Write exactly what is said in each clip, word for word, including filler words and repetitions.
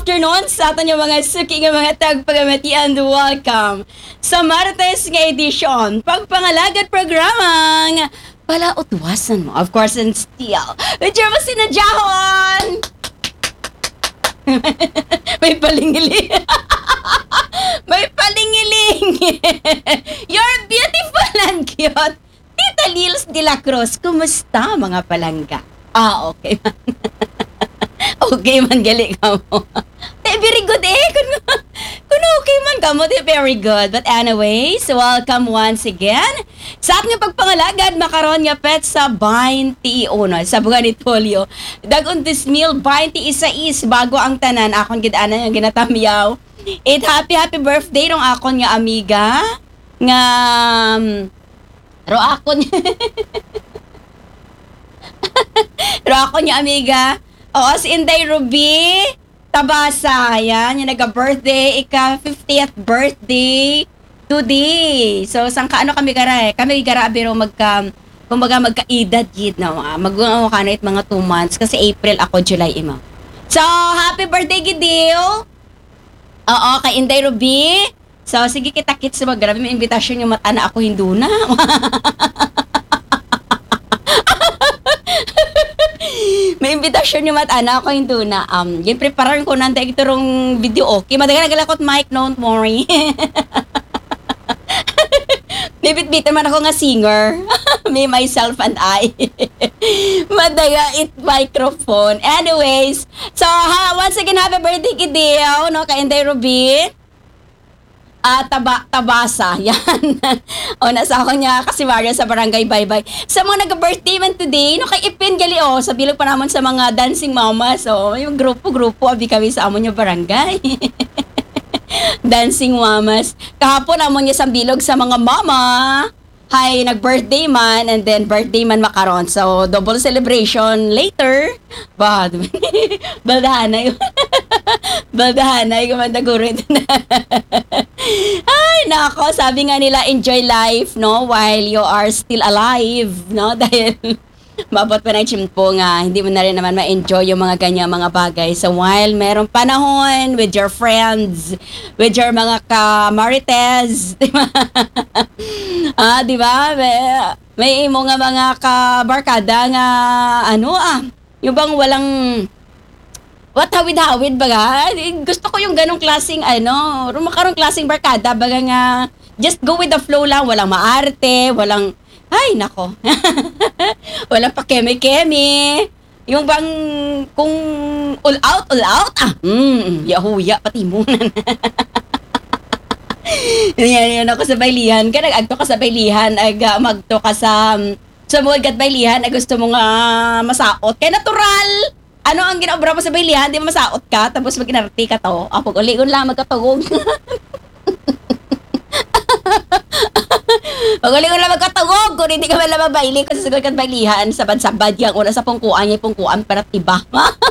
afternoon sa aton yung mga suki nga mga tagpagamati and welcome sa Martes nga edisyon pagpangalagad programang Palautwasan mo. Of course, and still, with your masinadjahon! May palingiling. May palingiling. You're beautiful and cute. Tita Lils de la Cruz, kumusta mga palangga? Ah, okay man. Okay man, gali ka mo. Eh, very good eh. Kung, kung okay man ka mo, eh, very good. But anyways, welcome once again sa ating pagpangalagad, makaroon nga pet sa twenty-one sa buga ni Tolio. Dagon this meal, twenty-one bago ang tanan. Akong gidaanan yung ginatamiyaw. It happy, happy birthday rong akon nga amiga. Nga, um, ro akon ro akon nga amiga. Oo, si Inday Ruby Tabasa, yan, yung nagka-birthday, ika-fiftieth birthday today. So, sang kaano kami gara eh? Kami gara, pero magka, kumbaga magka-edad yid na mga, mag-uwa ka na it mga two months, kasi April ako, July ima. So, happy birthday, Gidil! Oo, kay Inday Ruby. So, sige kita-kits sa mag, grabe, may invitation yung mata na ako hinduna. May invitation yung mat-ana ako yung tuna. Um, yung preparan ko nante ito rong video okay. Madaga nagalakot mic, don't worry. Bibit-bitan man ako nga singer. Me, myself, and I. Madaga it microphone. Anyways, so ha, once again, happy birthday Kideo, no, kay Inday Ruby. Ah, taba, tabasa. Yan. O, nasa ako niya kasi Maria sa barangay bye-bye. Sa mga nag-birthday man today, no, kay Ipin gali, o, sa bilog pa naman sa mga dancing mamas, o, yung grupo-grupo, abi kami sa amon yung barangay. Dancing mamas. Kahapon amon niya sa bilog sa mga mama. Hi, nag-birthday man, and then birthday man makaron. So, double celebration later. Bah, baldahanay. Baldahanay, kumandaguro ito na. Ay, nako, sabi nga nila, enjoy life, no, while you are still alive, no, dahil mabot pa na yung po nga, hindi mo na rin naman ma-enjoy yung mga ganyang mga bagay. So, while merong panahon with your friends, with your mga ka-marites, di ba? Ah, di ba? May, may imo nga mga ka-barkada nga, ano ah, yung bang walang, what hawid-hawid baga? Gusto ko yung ganong klaseng, ano, rumakarong klaseng barkada, baga nga, just go with the flow lang, walang maarte, walang, ay, nako. Walang pa keme-keme. Yung bang, kung all out, all out, ah, mm, yahuya, pati munan. Yan, yun ako sa baylihan. Kaya nag-agto ka sa baylihan, ag uh, magto ka sa, um, sa mga gat baylihan, ay gusto mong uh, masaot. Kaya natural! Ano ang ginaobra mo sa baylihan, di mo masaot ka, tapos mag-inarti ka to. Apog, uligon lang, magkatugog. Pag-uli ko lang magkatugog, kung hindi ka man lang mabayli, kasi siguro ka baylihan, sabad-sabad yung una sa pungkuan niya, pungkuan para iba.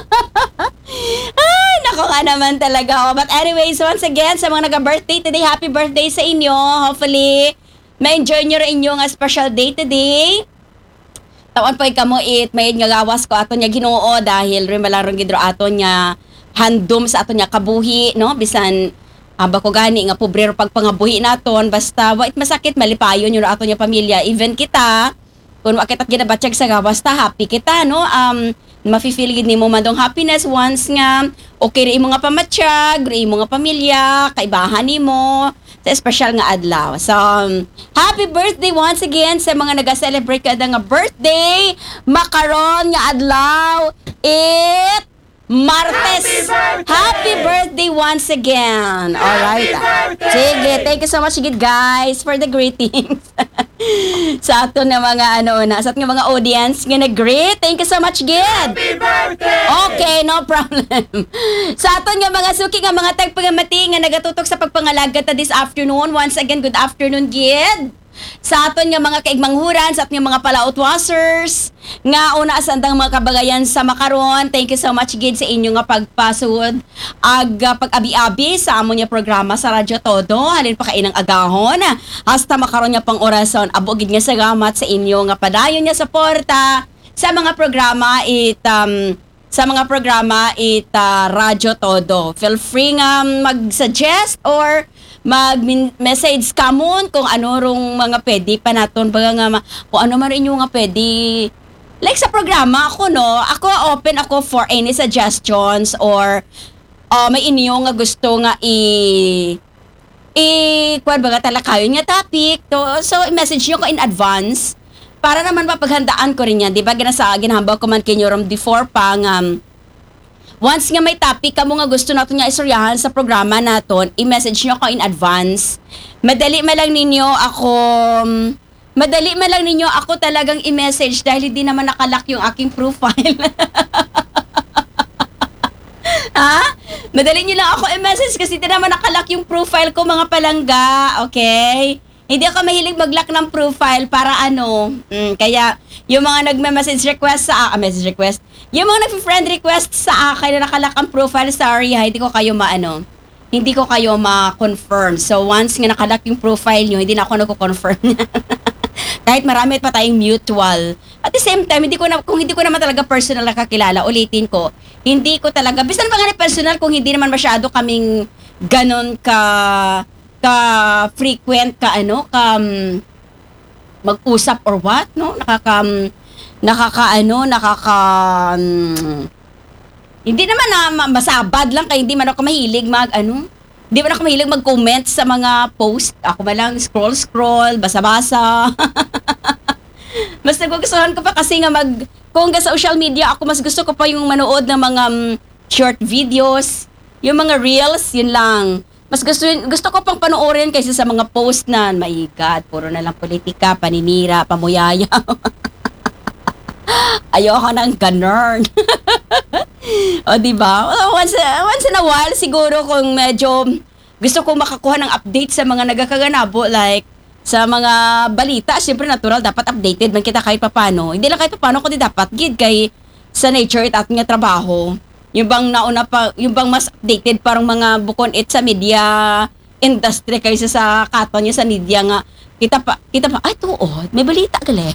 Ay, nako nga naman talaga. Oh. But anyways, once again, sa mga nag-birthday today, happy birthday sa inyo. Hopefully, ma-enjoy nyo rin inyong special day today. Tawan po ikamo it, may nga gawas ko ato niya Ginoo dahil rin malarong gidro ato niya handom sa ato niya kabuhi, no? Bisan aba ko gani nga pobrero pagpangabuhi naton basta wait masakit malipayon yung ato niya pamilya even kita kung wakit at ginabatsyag sa gawas ta happy kita no um mafi-feel gid nimo man dong happiness once nga okay ri imo nga pamatsyag ri imo nga pamilya kaibahan nimo sa special nga adlaw. So um, happy birthday once again sa mga naga-celebrate kada nga birthday makaron nga adlaw it Martes. Happy birthday! Happy birthday once again. All right. Sige, thank you so much gid guys for the greetings. Sa ato na mga ano na, sa ato nga mga audience nga nag-greet. Thank you so much gid. Happy birthday! Okay, no problem. Sa ato nga mga suki nga mga tagpagamati nga nagatutok sa pagpangalagad ta this afternoon. Once again, good afternoon gid. Sa aton nga mga kaigmanghuran, sa aton nga mga palautwasers, nga una sa andang mga kabagayan sa makaron. Thank you so much gid sa inyo nga pagpasud ag uh, pag-abi-abi sa amon nga programa sa Radyo Todo. Halin pa kainang agahon. Hasta makaron nga pang orason. Abo gid nga salamat sa inyo nga padayon nga suporta sa mga programa it um, sa mga programa ita Radyo Todo. Feel free nga mag-suggest or mag-message ka mon kung ano rong mga pwede pa naton baga nga ma- kung ano man rin yung nga pwede like sa programa ako no ako open ako for any suggestions or uh, may inyo nga gusto nga i i kuan baga talakayon nga topic to so i-message nyo ko in advance para naman mapaghandaan ko rin yan di ba ginasa ginhambaw ko man kinyo rom before pa nga um, once nga may topic kamo nga gusto nato nga istoryahan sa programa naton, i-message nyo ako in advance. Madali man lang ninyo ako madali man lang ninyo ako talagang i-message dahil hindi naman nakalock yung aking profile. Ha? Madali nyo lang ako i-message kasi hindi naman nakalock yung profile ko mga palangga, okay? Hindi ako mahilig mag-lock ng profile para ano, mm, kaya yung mga nagme-message request sa ah, message request, yung mga nag-friend request sa akin na nakalock ang profile, sorry ha, hindi ko kayo maano, hindi ko kayo ma-confirm. So once nga nakalock yung profile nyo, hindi na ako nagko-confirm. Kahit marami pa tayong mutual. At the same time, hindi ko na, kung hindi ko naman talaga personal nakakilala, ulitin ko, hindi ko talaga, bisan pa nga personal kung hindi naman masyado kaming ganon ka ka frequent ka ano ka um, mag-usap or what no nakaka um, nakakaano nakaka um, hindi naman na ma- masabad lang kaya hindi man ako mahilig mag ano hindi man ako mahilig mag-comment sa mga post ako man lang scroll scroll basa-basa. Mas nagugustuhan ko pa kasi nga mag kung sa social media ako mas gusto ko pa yung manood ng mga um, short videos yung mga reels yun lang. Mas gusto, gusto ko pang panoorin kaysa sa mga post na, my God, puro na lang politika, paninira, pamuyaya. Ayoko nang ganun. O, diba? Once, once in a while, siguro kung medyo gusto ko makakuha ng update sa mga nagakaganabo, like, sa mga balita, siyempre natural, dapat updated man kita kahit papano. Hindi lang kahit papano, kundi dapat, gid, kay sa nature at ating trabaho. Yung bang nauna pa, yung bang mas updated parang mga bukon it sa media industry kaysa sa katon niya sa media nga kita pa kita pa ay tuo may balita gali.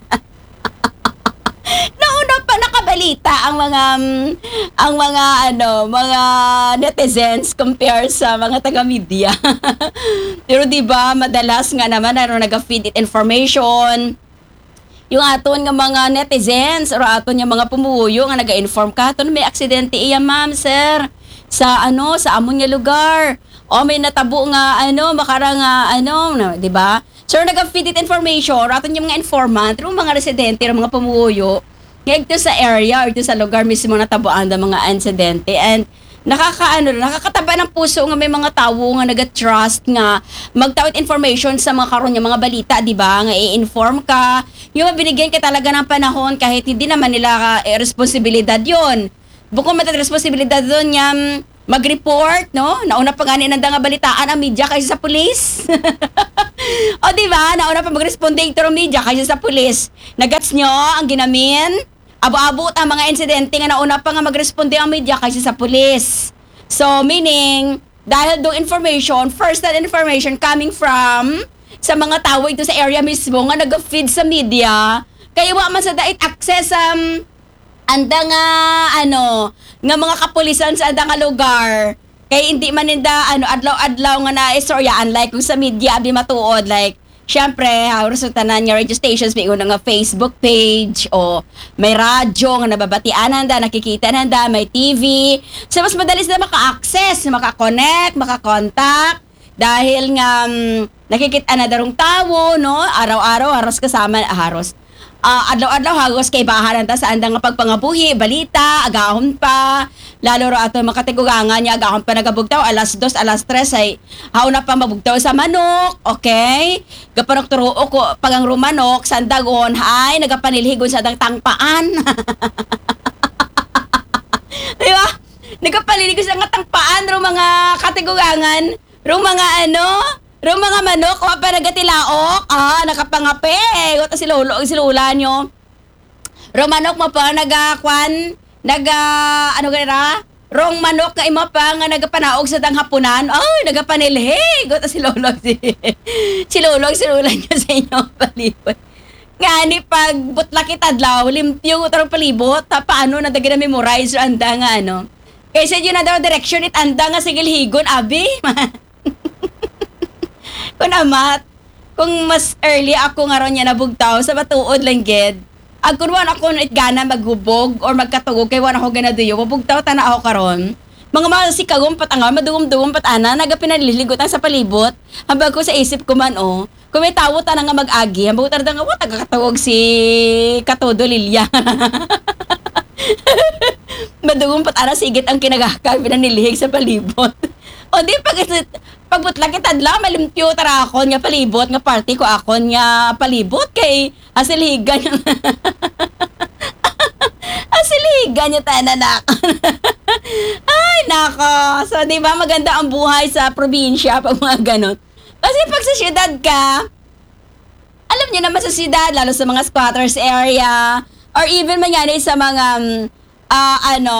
Nauna pa nakabalita ang mga um, ang mga ano mga netizens compare sa mga taga media. Pero di ba madalas nga naman ano naga-feed it information yung aton nga mga netizens or aton nga mga pumuyo nga naga-inform ka aton may aksidente iya ma'am sir sa ano sa amon nga lugar o may natabo nga ano makara nga ano no, di ba so naga-feed it information or aton yung mga informant yung mga residente or mga pumuyo nga ito sa area or ito sa lugar mismo nataboan da mga insidente and nakakaano nakakataba ng puso nga may mga tawo nga naga-trust nga magtawid information sa mga karon nga mga balita di ba nga i-inform ka yung binigyan ka talaga ng panahon kahit hindi naman nila eh, responsibilidad yon bukod matag responsibilidad doon nga mag-report no nauna pa gani nanda nga balitaan ang media kaysa sa pulis. O di ba nauna pa mag-responde ang media kaysa sa pulis nagats nyo ang ginamin abo-abot ang mga insidente nga nauna pa nga magresponde ang media kaysa sa pulis. So, meaning, dahil do information, first-hand information coming from sa mga tao ito sa area mismo nga nag-feed sa media, kaya wa man sa dait access um, anda nga, ano, nga mga kapulisan sa anda nga lugar. Kaya hindi man ninda, ano, adlaw-adlaw nga na istorya, unlike kung sa media, abi matuod, like, siyempre, halos sa tanan niya radio stations, may una nga Facebook page o may radyo nga nababatian nanda, nakikita nanda, may T V. So, mas madali sila maka-access, maka-connect, maka-contact. Dahil nga, um, nakikita na darong tao, no? Araw-araw, haros kasama, ah, haros. Uh, adlaw-adlaw, hagos kay baharan ta sa andang nga pagpangabuhi, balita, agahon pa. Lalo ro ato makatigugangan niya, agahon pa nagabugtaw, alas dos, alas tres, ay hauna pa mabugtaw sa manok, okay? Gapanok turo ko, pagang rumanok, sandagon, ay, nagapanilhigon sa dang tangpaan. Diba? Nagapanilhigon sa nga tangpaan, ro mga katigugangan, ro mga ano, ro mga manok, o pa nagatilaok, ah, nakapangape, o ta silulo, silula nyo. Ro manok mo pa, nagakwan, naga, ano ganira? Rong manok nga imo pa nga nagapanaog sa tanghapunan. Ay, nagapanilhig. O ta silulog si, silulog, silula nyo sa inyo palipot. Nga ni pag butla kita adlaw, limpyo ko tarong palibot, ta paano na dagi na memorize o anda nga ano. Kaysa yun na daw direction it anda nga sigil higon, abi. Kung amat, kung mas early ako nga ron niya nabugtaw sa matuod lang ged, ag kung wan ako it gana maghubog or magkatugog kay wan ako gana diyo, mabugtaw tana ako karon. Mga mga sikagong patanga, madugom-dugom patana, naga pinaliligotan sa palibot. Hambag ko sa isip ko man, oh, kung may tawo ta na nga mag-agi, hambag ko talaga nga, wata kakatawag si Katodo Lilia. Madugong patana, sigit ang kinagakag, pinanilihig sa palibot. O di, pag, pagbutla kita adlaw, malimpyo tara akon nga palibot, nga party ko akon nga palibot, kay asiligan yung... asiligan yung tananak. Ay, nako. So, di ba maganda ang buhay sa probinsya pag mga ganun. Kasi pag sa syudad ka, alam niyo naman sa syudad, lalo sa mga squatters area, or even manyari sa mga, uh, ano,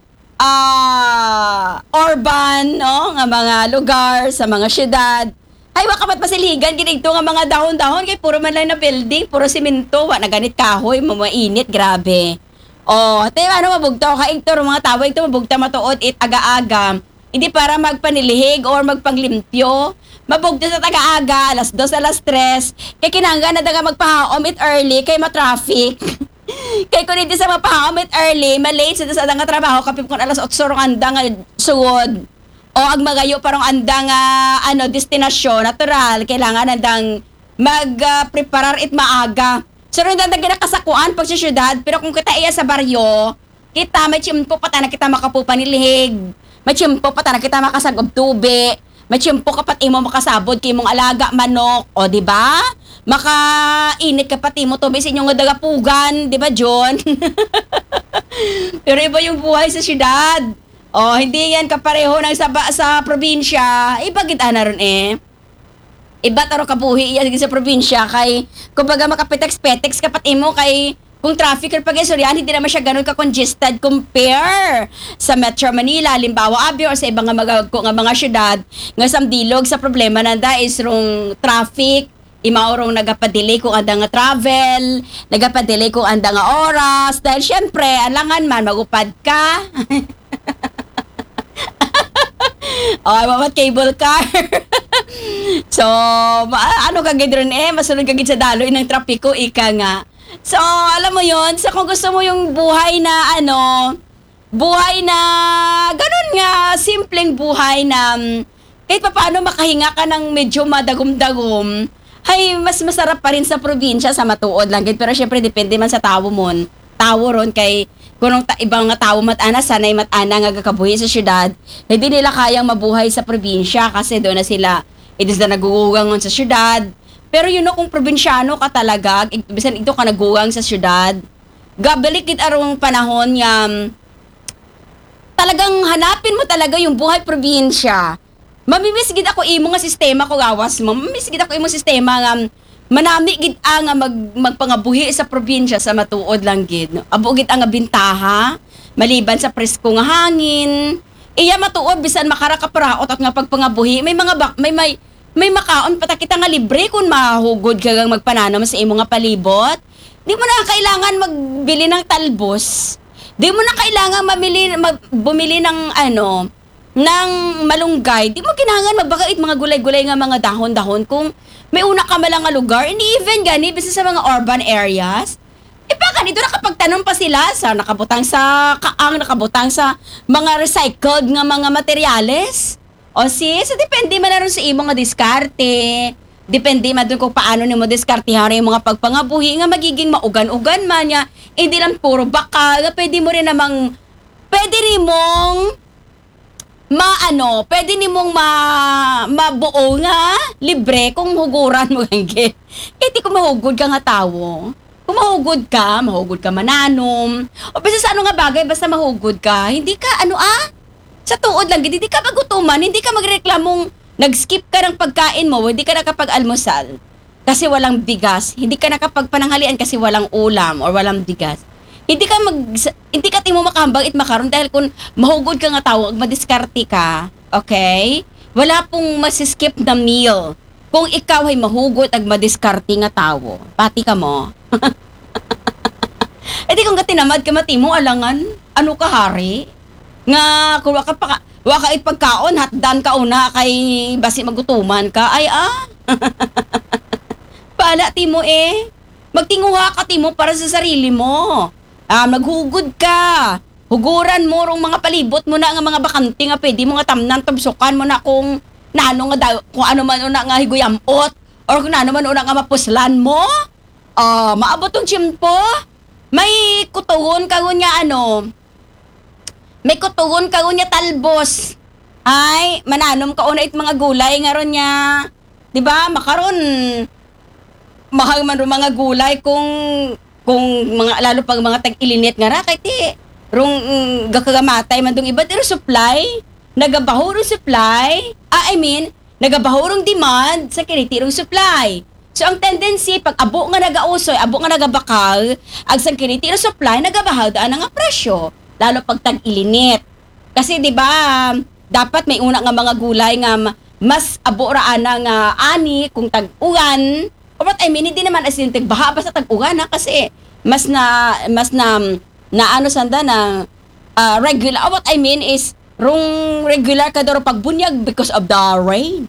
uh, urban, no, nga mga lugar, sa mga syudad, ay, wakapat pasiligan, ginigto nga mga dahon-dahon, kay puro man lang na building, puro simento, wa na ganit kahoy, mamainit, grabe. Oh, tayo ano mabugtaw ka ito, mga tao ito mabugtaw matuod it aga-aga. Hindi para magpanilihig or magpanglimpyo. Mabugtaw sa taga-aga, alas dos, alas tres. Kaya kinangga na daga magpahaom it early kay ma-traffic. Kaya kung hindi sa mapahaom it early, malate sa sa nga trabaho kapip kung alas otso rong anda nga suwod. O ag magayo parang anda nga ano destinasyon natural, kailangan andang mag-preparar uh, it maaga. So, rin na kasakuan pag sa syudad, pero kung kita iya sa baryo, kita may tsimpo pata na kita makapupanilihig, may tsimpo pata na kita makasagob tubi, may tsimpo kapat imo makasabod kay mong alaga manok, o di ba? Makainit kapat imo tubi sa inyong dagapugan, di ba, John? Pero iba yung buhay sa syudad. O, hindi yan kapareho ng sa, sa probinsya, iba kita na ron eh. Iba taro kabuhi iya sa probinsya kay kumbaga makapetex-petex kapat imo kay kung traffic or pag-istoryan hindi naman siya ganun ka-congested compare sa Metro Manila, Limbawa, Abi or sa ibang nga mga, nga mga syudad nga samdilog sa problema nanda is rong traffic, imaurong nagapadelay kung anda nga travel, nagapadelay kung anda nga oras dahil syempre alangan man magupad ka. Oh, mamat cable car. So, ma- ano kagid ron eh, masunod kagid sa daloy ng trapiko, ika nga. So, alam mo yon, sa kung gusto mo yung buhay na ano, buhay na, ganun nga, simpleng buhay na, um, kahit pa paano makahinga ka ng medyo madagom-dagom, ay mas masarap pa rin sa probinsya, sa matuod lang. Pero syempre, depende man sa tao mo. Tao ron kay, kung ta- ibang nga tao matana, sanay matana nga gakabuhi sa syudad, hindi nila kayang mabuhay sa probinsya kasi doon na sila, itis na nagugugang sa syudad. Pero yun know, kung probinsyano ka talaga, bisan ito ka nagugang sa syudad, gabalik it arong panahon nga, talagang hanapin mo talaga yung buhay probinsya. Mamimisgid ako imo nga sistema ko gawas mo. Mamimisgid ako imo sistema nga manami gid ang nga mag, magpangabuhi sa probinsya sa matuod lang gid. No? Abo gid ang nga bintaha maliban sa presko nga hangin. Iya matuod bisan makarakapraot at nga pagpangabuhi may mga bak, may may may makaon pata kita nga libre kung mahugod ka gang magpananom sa imo nga palibot. Di mo na kailangan magbili ng talbos. Di mo na kailangan mamili mag, bumili ng ano ng malunggay. Di mo kinahanglan magbakait mga gulay-gulay nga mga dahon-dahon kung may una ka malang nga lugar. And even gani bisa sa mga urban areas. E pa ganito nakapagtanom pa sila sa nakabutang sa kaang nakabutang sa mga recycled nga mga materyales. O sis, so depende man na rin sa imo nga diskarte. Depende man dun kung paano nimo diskartehan yung mga pagpangabuhi nga magiging maugan-ugan man niya. Hindi lang puro baka. Pwede mo rin namang, pwede rin mong maano, pwede nimong ma, mabuo nga, libre kung huguran mo ganyan. Kasi kung mahugod ka nga tao, kung mahugod ka, mahugod ka mananom, o basta sa ano nga bagay, basta mahugod ka, hindi ka ano ah, sa tuod lang, hindi ka magutuman, hindi ka magreklamong nag-skip ka ng pagkain mo, hindi ka nakapag-almusal kasi walang bigas, hindi ka nakapagpananghalian kasi walang ulam or walang bigas. Hindi ka mag hindi ka timo makahambang it makaron dahil kung mahugod ka nga tawo, madiskarte ka, okay? Wala pong masiskip na meal. Kung ikaw ay mahugod ag madiskarte nga tawo, pati ka mo. E di kung ka tinamad ka matimo alangan, ano ka hari? Nga kung waka pa waka it pagkaon hatdan ka una kay basi magutuman ka ay ah. Pala timo eh. Magtinguha ka timo para sa sarili mo. Ah, maghugod ka. Huguran mo rong mga palibot mo na nga mga bakante nga pwede mo nga tamnan tabsukan mo na kung nano nga daw, kung ano man una nga higuyamot or kung ano man una nga mapuslan mo. Ah, maabot tong tiyempo. May kutuhon ka ngunya ano. May kutuhon ka ngunya talbos. Ay, mananom ka una it mga gulay nga ron niya. 'Di ba? Makaron mahal man ro mga gulay kung kung mga lalo pag mga tag-ilinit nga ra kay ti rong mm, gakagamatay man dong iba pero supply, nagabahurong supply. Ah, I mean, nagabahurong demand sa kinitirong supply. So ang tendency pag abo nga nagausoy, abo nga nagabakal, ag sang kinitiro supply nagabahaw daan nga presyo, lalo pag tag-ilinit. Kasi 'di ba, dapat may una nga mga gulay nga ma- mas abo ra ana nga ani kung tag-ugan. O what I mean, hindi naman as in tagbaha basta tag-ugan ha kasi mas na mas na na ano sanda na uh, regular. O what I mean is rung regular ka daw pagbunyag because of the rain.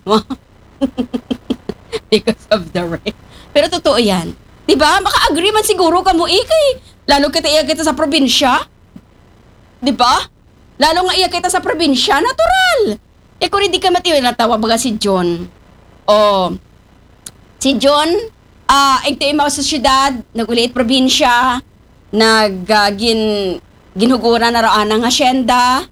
Because of the rain. Pero totoo yan. Diba? Maka-agree man siguro ka mo, ikay. Lalo kita iya kita sa probinsya. Diba? Lalo nga iya kita sa probinsya, natural. Eh kung hindi ka matiwala, natawa baga si John. O, si John, ah, uh, ito yung sa syudad, nagulit probinsya, nag, uh, gin, ginhuguran na raan ng asyenda.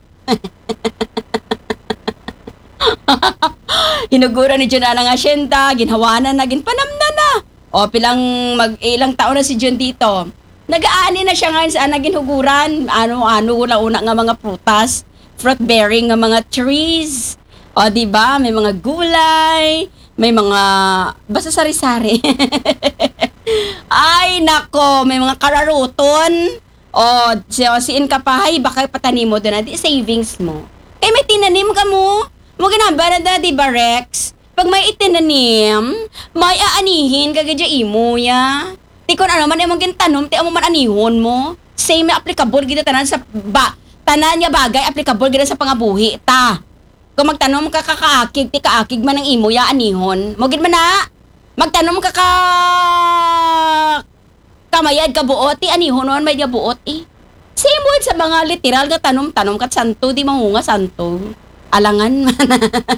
Hinuguran ni John ang asyenda, ginhawanan na, ginpanamnan na. O, pilang mag, ilang taon na si John dito. Nag-aani na siya ngayon sa ginhuguran. Ano-ano, una-una nga mga prutas, fruit-bearing nga mga trees. O, diba? May mga gulay, may mga, basta sari-sari. Ay, nako, may mga kararuton. O, si, siin ka pa, hay, baka patanim mo doon na, di savings mo. Eh, may tinanim ka mo. Mo ginamba na da, di ba, Rex? Pag may itinanim, may aanihin kagadya imo ya. Ti kon ano man imong gintanom, ti amo man anihon mo. Same na applicable gid tanan sa ba, tanan nga bagay applicable gid sa pangabuhi ta. Kung magtanom ka kakaakig, ti kaakig man ang imo ya anihon. Mo gid man na. Magtanom ka ka kamayad ka buot, ti anihon man may nga buot eh. Same word sa mga literal nga tanom, tanom kat santo, di mahunga santo. Alangan man.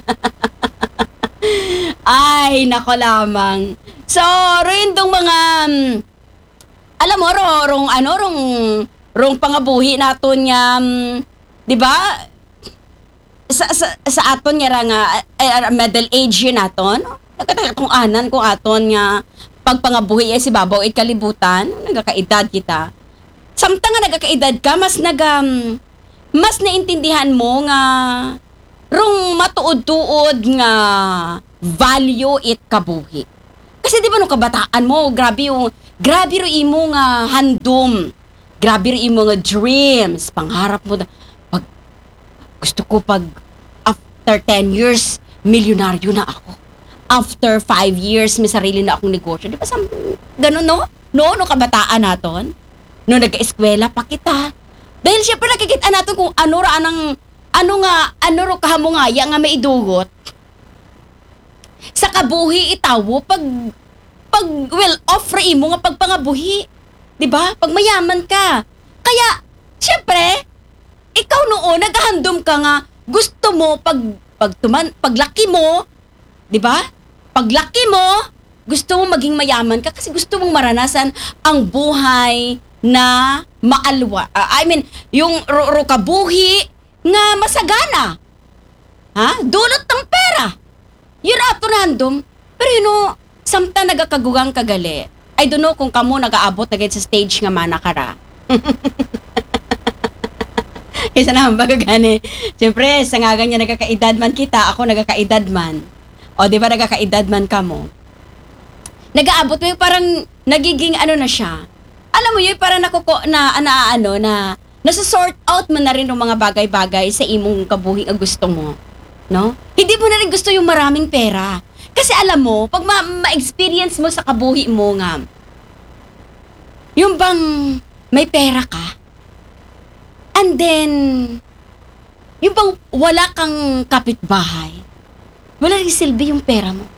Ay, nako lamang. So, rin dong mga, um, alam mo, ro, rong, ano, rong, rong pangabuhi naton nga, um, di ba? Sa, sa, sa aton nga nga, uh, middle age yun naton. Nagkatagal kung anan kung aton nga, pagpangabuhi eh, si Babaw it kalibutan, nagkakaedad kita. Samtang nga nagkakaedad ka, mas nag, um, mas naintindihan mo nga, rong matuod-tuod nga value it kabuhi. Kasi di ba nung kabataan mo, grabe yung, grabe ro imo nga handom, grabe ro imo nga dreams, pangarap mo na, pag, gusto ko pag, after ten years, milyonaryo na ako. After five years, may sarili na akong negosyo. Di ba sa, ganun no? No, no kabataan naton? No nag-eskwela pa kita. Dahil syempre nakikita natin kung ano ra anang ano nga, ano ro kahamungaya nga maidugot sa kabuhi itawo pag pag well off ra imo nga pagpangabuhi, di ba? Pag mayaman ka. Kaya syempre ikaw noon nagahandom ka nga gusto mo pag pag tuman paglaki mo, di ba? Paglaki mo, gusto mo maging mayaman ka kasi gusto mong maranasan ang buhay na maalwa. Uh, I mean, yung ro, ro kabuhi nga masagana. Ha? Dulot ng pera. Yun ato random. Pero yun know, samtang nagakagugang kagali, I don't know kung kamo nag-aabot na sa stage nga manakara. Isa naman baga gani. Siyempre, sa nga ganyan nagkakaedad man kita, ako nagkakaedad man. O di ba nagkakaedad man kamo? Nag-aabot mo yung parang nagiging ano na siya. Alam mo yun, parang nakuko, na, na ano, na nasa-sort out mo na rin ng mga bagay-bagay sa imong kabuhi ang gusto mo. No? Hindi mo na rin gusto yung maraming pera. Kasi alam mo, pag ma- ma-experience mo sa kabuhi mo nga, Yung bang may pera ka, and then, yung bang wala kang kapitbahay, wala rin silbi yung pera mo.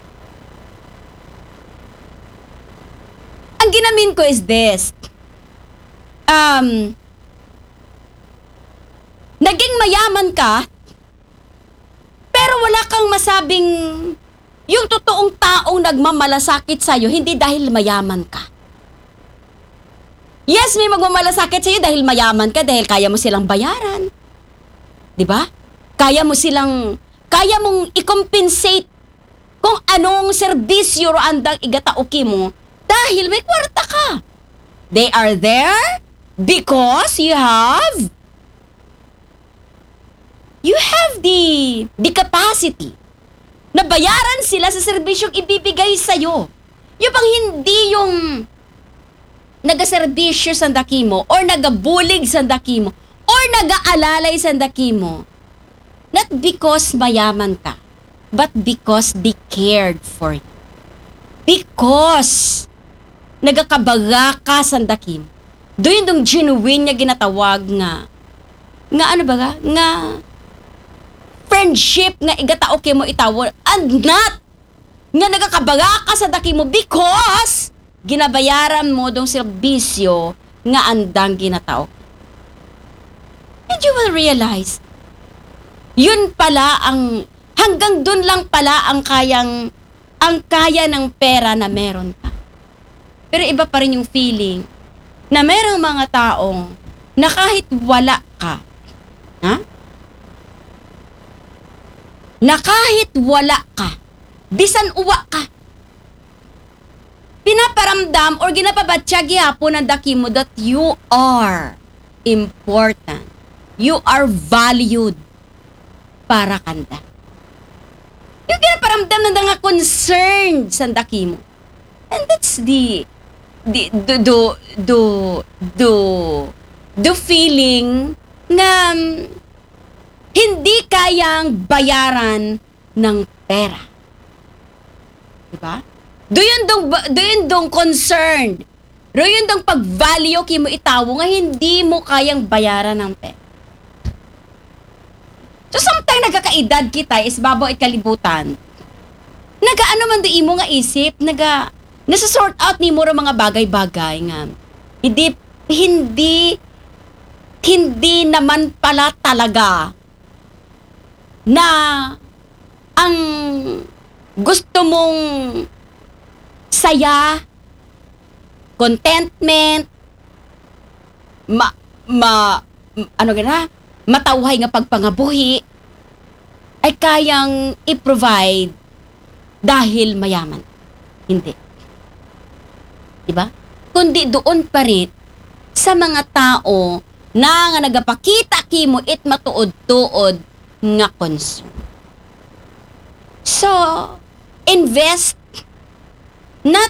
Ang ginamin ko is this. Um, naging mayaman ka, pero wala kang masabing yung totoong taong nagmamalasakit sa'yo, hindi dahil mayaman ka. Yes, may magmamalasakit sa'yo dahil mayaman ka, dahil kaya mo silang bayaran. Diba? Kaya mo silang, kaya mong i-compensate kung anong serbisyo o andang igatauki mo dahil may kwarta ka. They are there because you have you have the the capacity na bayaran sila sa serbisyong ibibigay sa'yo. Yung bang hindi yung nagaserbisyo sa daki mo or nagabulig sa daki mo or nagaalalay sa daki mo. Not because mayaman ka, but because they cared for you. Because nagakabaga ka sa daki mo. Doon yung genuine niya ginatawag nga nga ano ba ga? Nga friendship nga igatao kay mo itawo and not nga nagakabaga ka sa daki mo because ginabayaran mo dong serbisyo nga andang ginatao. And you will realize, yun pala ang, hanggang dun lang pala ang kayang, ang kaya ng pera na meron ka. Pero iba pa rin yung feeling na merong mga taong na kahit wala ka, ha? Na kahit wala ka, bisan uwa ka, pinaparamdam or ginapabatya gihapon ng daki mo that you are important. You are valued para kanda. Yung ginaparamdam na nga concerned sa daki mo. And that's the the do do do do the feeling na um, hindi kayang bayaran ng pera. Diba? Do yun dong, do yun dong concerned. Do yun dong pag-value ki mo itawo nga hindi mo kayang bayaran ng pera. So sometimes nagkakaedad kita is babaw at kalibutan. Nagaano man di mo nga isip, naga nasa-sort out ni mo ra mga bagay-bagay nga. Hindi hindi hindi naman pala talaga na ang gusto mong saya, contentment, ma, ma, ano gana, matawhay nga pagpangabuhi, ay kayang i-provide dahil mayaman. Hindi. Diba? Kundi doon pa rin sa mga tao na nga nagapakita kimo it matuod-tuod nga concern. So, invest not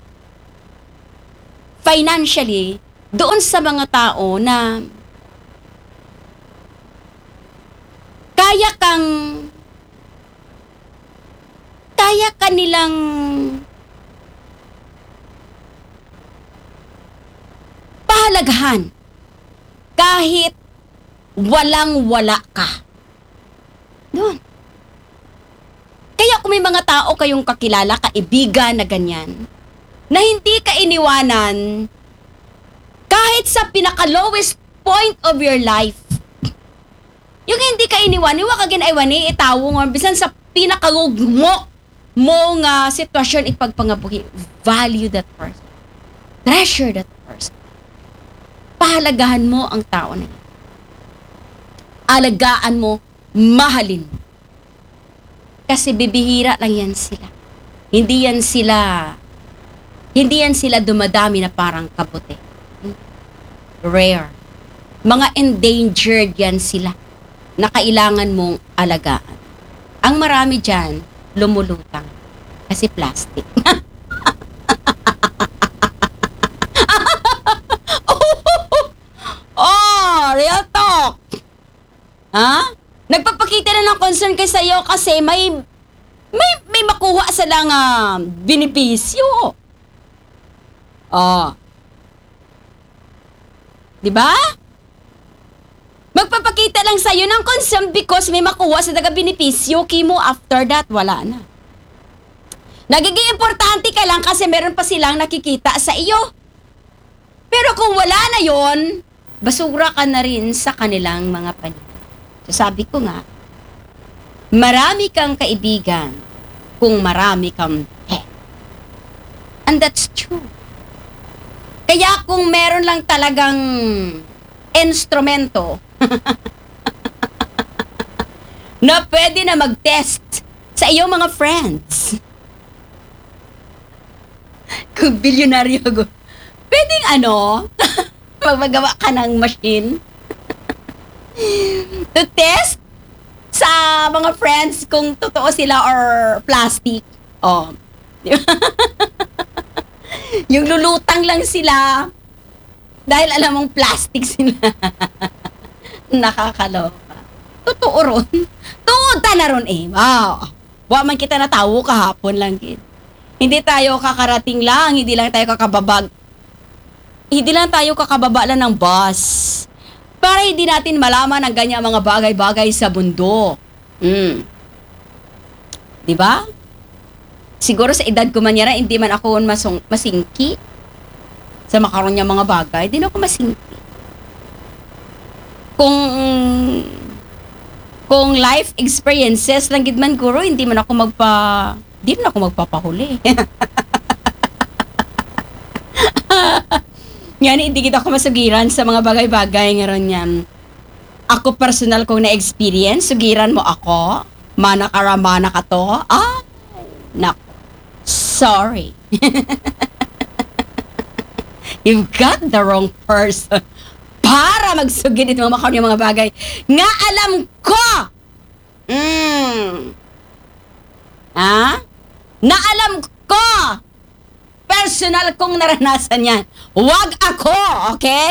financially doon sa mga tao na kaya kang kaya kanilang pahalagahan kahit walang-wala ka. Doon. Kaya kung may mga tao kayong kakilala, kaibigan na ganyan, na hindi ka iniwanan kahit sa pinaka-lowest point of your life, yung hindi ka iniwan, iwa ka ginaiwani, itawong, or bisan sa pinaka-lugmo mo nga sitwasyon ipagpangabuhi, value that person. Treasure that person. Pahalagahan mo ang tao na yun. Alagaan mo, mahalin. Kasi bibihira lang yan sila. Hindi yan sila, hindi yan sila dumadami na parang kabuti. Rare. Mga endangered yan sila na kailangan mong alagaan. Ang marami dyan, lumulutang. Kasi plastic. Oh, real talk. Ha? Nagpapakita na ng concern kay sa'yo kasi may may may makuha sa lang uh, benepisyo. Oh. Di ba? Magpapakita lang sa'yo ng concern because may makuha sa taga-benepisyo. Kimo, after that, wala na. Nagiging importante ka lang kasi meron pa silang nakikita sa iyo. Pero kung wala na yon, basura ka na rin sa kanilang mga paningin. So sabi ko nga, marami kang kaibigan kung marami kang pet. And that's true. Kaya kung meron lang talagang instrumento na pwede na mag-test sa iyong mga friends. Kung bilyonaryo ako, pwedeng ano, magmagawa ka ng machine to test sa mga friends kung totoo sila or plastic. Oh. Yung lulutang lang sila dahil alam mong plastic sila. Nakakaloka. Totoo ron. Tuta na ron eh. Wow. Wa man kita natawo kahapon lang gid. Hindi tayo kakarating lang, hindi lang tayo kakababag. Hindi lang tayo kakababa lang ng bus. Para hindi natin malaman ang ganyan mga bagay-bagay sa mundo. Mm. 'Di ba? Siguro sa edad ko man yara, hindi man ako masung, masingki sa makaroon niya mga bagay. Hindi na ako masingki. Kung kung life experiences lang gid man guro, hindi man ako magpa hindi man ako magpapahuli. Yan, hindi kita ako masugiran sa mga bagay-bagay ngayon yan. Ako personal kong na-experience, sugiran mo ako, mana kara mana ka to, ah, nak, sorry. You've got the wrong person para magsugid ito mga makaroon yung mga bagay nga alam ko. Mm. Ha? Na alam ko. Personal kong naranasan yan. Huwag ako, okay?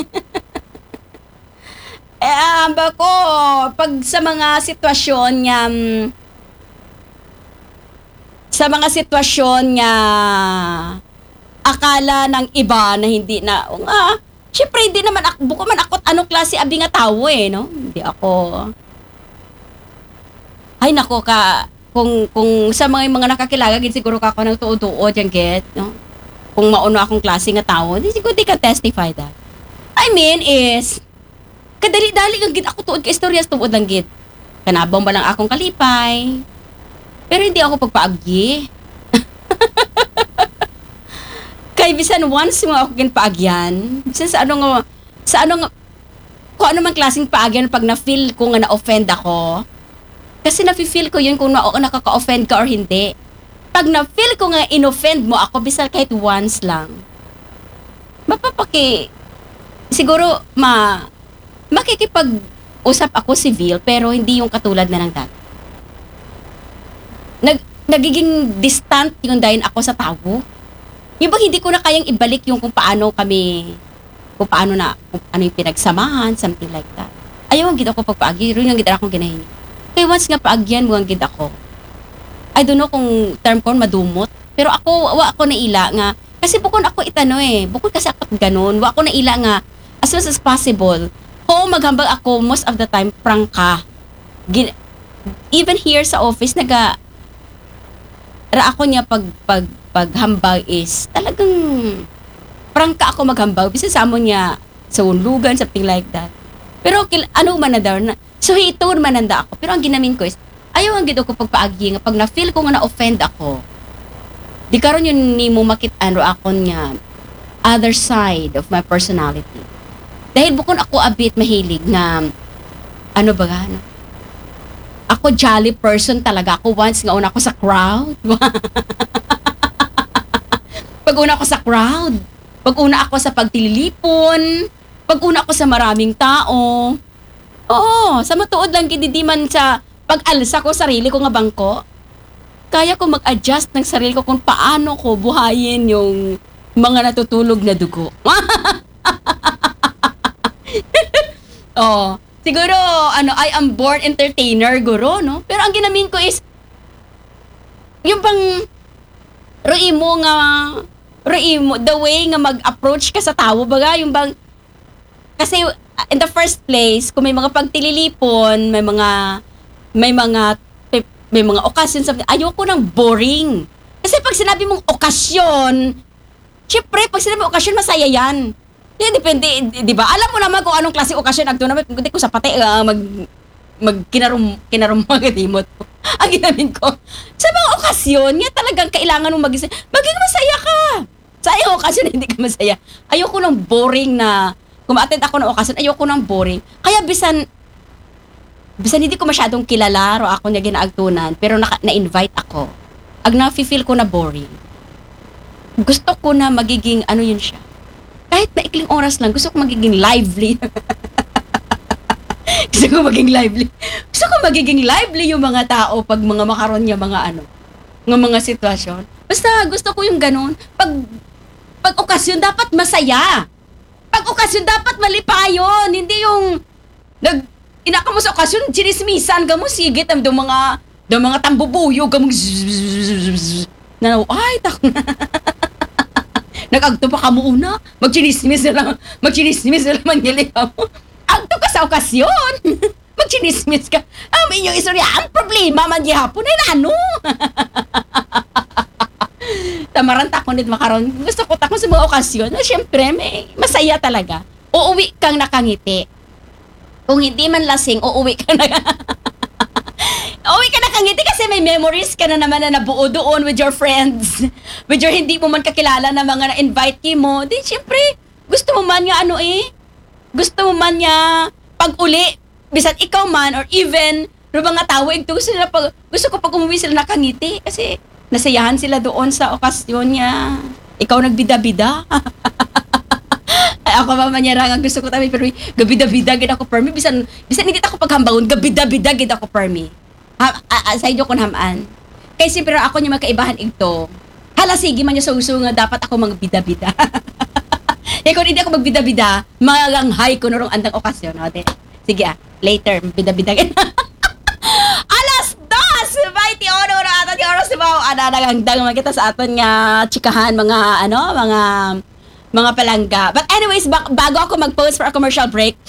eh, um, ko, pag sa mga sitwasyon nga, um, sa mga sitwasyon nga, akala ng iba na hindi na, o nga, syempre hindi naman ako, buko man ako't anong klase abi nga tao eh, no? Hindi ako, ay nako ka, kung kung sa mga mga nakakilala gid siguro ka ako nang tuod-tuod yang get, no? Kung mauno akong klase nga tao, di siguro di ka testify that. I mean is kadali-dali ang gid ako tuod ka istorya tuod lang gid. Kanabang ba lang akong kalipay. Pero hindi ako pagpaagi. Kay bisan once mo ako gin paagyan, bisan sa ano nga sa ano nga kung ano man klaseng paagyan pag na-feel ko nga na-offend ako. Kasi nafe-feel ko yun kung na- nakaka-offend ka or hindi. Pag na-feel ko nga in-offend mo ako, bisal kahit once lang, mapapaki, siguro, ma, makikipag-usap ako civil, pero hindi yung katulad na ng dati. Nag, nagiging distant yung dahin ako sa tao. Yung bang hindi ko na kayang ibalik yung kung paano kami, kung paano na, kung ano yung pinagsamahan, something like that. Ayaw ang gid ako pagpaagi, rin yung gid akong ginahin. Kaya once nga paagyan mo ang gid ako. I don't know kung term ko madumot, pero ako wa ako naila nga kasi bukod ako itano eh, bukod kasi ako ganun, wa ako naila nga as much as possible. Oo, maghambal ako most of the time prangka. Gin, even here sa office naga ra ako niya pag pag paghambal is talagang prangka ako maghambal bisa sa amon niya sa unlugan something like that. Pero kil, ano man na daw na so hiton man nanda ako. Pero ang ginamin ko is ayaw ang gid ko pagpaagi nga pag na-feel ko nga na-offend ako. Di karon yun nimo makit-ano ako niya other side of my personality. Dahil bukod ako a bit mahilig na ano ba nga, ano? Ako jolly person talaga ako once nga una ako sa crowd. Pag una ako sa crowd, pag una ako sa pagtililipon, pag una ako sa maraming tao. Oo, sa matuod lang gid di man sa pag-alsa ko sarili ko nga bangko. Kaya ko mag-adjust ng sarili ko kung paano ko buhayin yung mga natutulog na dugo. Oh, siguro ano, I am born entertainer guro, no? Pero ang ginamin ko is yung pang roi mo nga roi mo the way nga mag-approach ka sa tao baga yung bang Kasi uh, in the first place, kung may mga pagtililipon, may mga may mga may, may mga okasyon sa ayoko ng boring. Kasi pag sinabi mong okasyon, syempre pag sinabi mong okasyon masaya yan. Hindi depende, di ba? Alam mo naman kung anong klase okasyon ang naman, hindi ko sa pati uh, mag mag kinarum kinarum magadimot ko. Ang ginamin ko. Sa mga okasyon, nga talagang kailangan mong maging maging masaya ka. Sa ayong okasyon hindi ka masaya. Ayoko ng boring na kung ma-attend ako ng okasyon, ayoko ng boring. Kaya bisan bisan hindi ko masyadong kilala ro ako niya ginaagtunan, pero na, na-invite ako. Ag na-feel ko na boring. Gusto ko na magiging ano yun siya. Kahit maikling oras lang, gusto ko magiging lively. Gusto ko maging lively. Gusto ko magiging lively yung mga tao pag mga makaroon niya mga ano, ng mga sitwasyon. Basta gusto ko yung ganun. Pag, pag okasyon, dapat masaya. Pag okasyon, dapat malipayon. Hindi yung, nag, inaka mo sa okasyon, chinismisan ka mo, sigit, ang mga, ang mga tambubuyo, ka mong na, ay, tak na. Nag-agto pa ka mo una, magchinismis na lang, magchinismis na lang mangyali ka mo. Agto ka sa okasyon, magchinismis ka. Ang inyong istorya, ang problema man hapon ay ano. Tamaran tako nito makaroon. Gusto ko tako sa mga okasyon. Na, siyempre, may, masaya talaga. Uuwi kang nakangiti. Kung hindi man lasing, uuwi ka na. Uuwi ka nakangiti kasi may memories ka na naman na nabuo doon with your friends. With your hindi mo man kakilala na mga na-invite mo. Di, siyempre, gusto mo man nga ano eh. Gusto mo man niya pag-uli. Bisan ikaw man or even no mga tao, ito gusto nila pag, gusto ko pag umuwi sila nakangiti kasi nasayahan sila doon sa okasyon niya. Ikaw nagbida-bida. Ay, ako pa man niya gusto ko tabi pero gabida-bida gid ako permi bisan bisan hindi ako paghambangon gabida-bida gid ako permi. Ha, a, a, sa inyo kun hamaan. Kay pero ako niya magkaibahan ito. Hala sige man niya sa uso nga dapat ako mga bida-bida. Eh kung hindi ako magbida-bida, maganghay ko na rong andang okasyon. O, de, sige ah, later, bida-bida. Alas dos! Mighty ono na ato yung oras diba? Ana, nagangdang makita sa aton nga chikahan, mga ano, mga mga palangga. But anyways, bak- bago ako mag-post for a commercial break,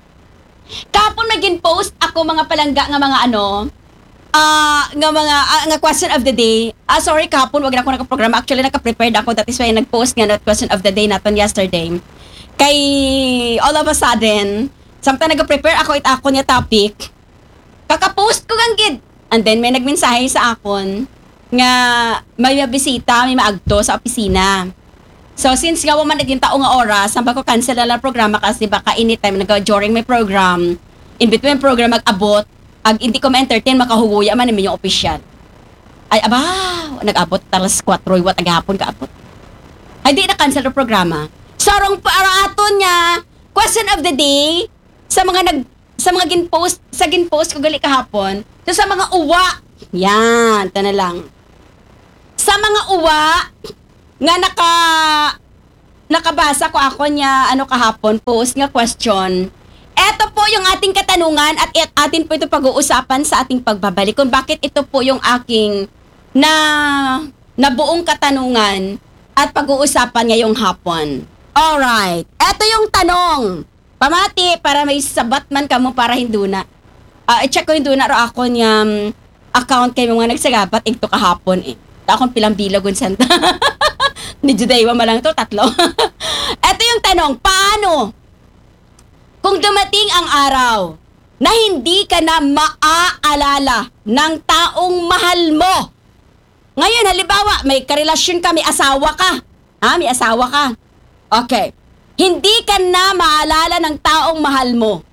kapon maging post ako mga palangga nga mga ano, ah uh, nga mga uh, nga question of the day. Ah uh, sorry kapon wag na ako naka-programa. Actually naka-prepared ako, that is why nag-post nga na question of the day naton yesterday. Kay all of a sudden, samtang nag-prepare ako it ako niya topic, kaka-post ko gang gid. And then may nagmensahe sa akon nga may bisita, may maagto sa opisina. So since nga man naging tao nga oras, samba ko cancel na lang programa kasi baka anytime nag during my program, in between program mag-abot, ag hindi ko ma-entertain, makahuguya man namin yung official. Ay, aba, nag-abot, talas kwatro, iwat, agahapon ka-abot. Ay, di na-cancel yung programa. Sarong para aton niya, question of the day, sa mga nag, sa mga gin-post, sa gin-post ko gali kahapon, so sa mga uwa, yan, ito na lang. Sa mga uwa, nga naka, nakabasa ko ako niya, ano kahapon, post nga question, eto po yung ating katanungan at et, atin po ito pag-uusapan sa ating pagbabalik. Kung bakit ito po yung aking na nabuong katanungan at pag-uusapan ngayong hapon. Alright. Eto yung tanong. Pamati, para may sabat man ka mo para hinduna. Uh, i-check ko hinduna ro ako niyang account kay mga nagsagapat ito kahapon eh. Akong pilang bilagon santa. Ni Judaywa malang to, tatlo. Eto yung tanong, paano kung dumating ang araw na hindi ka na maaalala ng taong mahal mo? Ngayon, halimbawa, may karelasyon ka, may asawa ka. Ha? May asawa ka. Okay. Hindi ka na maalala ng taong mahal mo.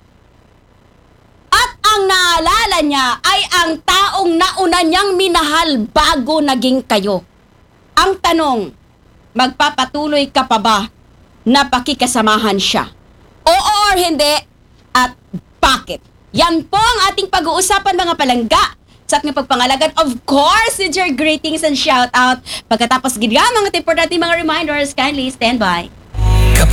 At ang naalala niya ay ang taong nauna niyang minahal bago naging kayo. Ang tanong, magpapatuloy ka pa ba na pakikasamahan siya? Oo or hindi? At bakit? Yan po ang ating pag-uusapan mga palangga sa ating pagpangalagan. Of course, with your greetings and shout out. Pagkatapos gid mga tipor natin mga reminders, kindly stand by.